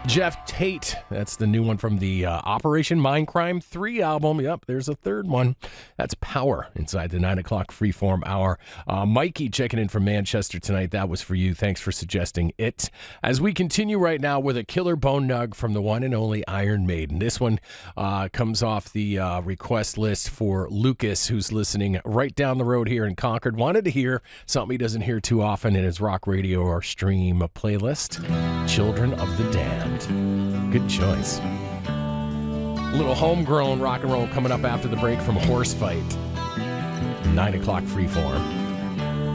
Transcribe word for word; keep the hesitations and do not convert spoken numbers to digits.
Jeff Tate, that's the new one from the uh, Operation Mindcrime three album. Yep, there's a third one. That's Power inside the nine o'clock Freeform Hour. Uh, Mikey checking in from Manchester tonight. That was for you. Thanks for suggesting it. As we continue right now with a killer bone nug from the one and only Iron Maiden. This one uh, comes off the uh, request list for Lucas, who's listening right down the road here in Concord. Wanted to hear something he doesn't hear too often in his rock radio or stream playlist. Children of the Damned. Good choice. A little homegrown rock and roll coming up after the break from Horse Fight. nine o'clock Freeform.